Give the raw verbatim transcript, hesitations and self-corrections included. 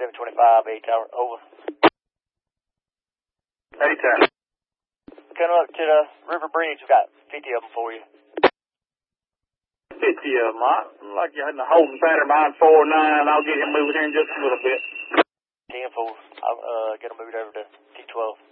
seven twenty-five, A Tower, over. A Tower. Coming up to the River Bridge, we've got fifty of them for you. fifty of them, huh? Like you're in the holding pattern behind four nine. I'll get him moving here in just a little bit. ten four. I'll uh, get him moved over to T twelve.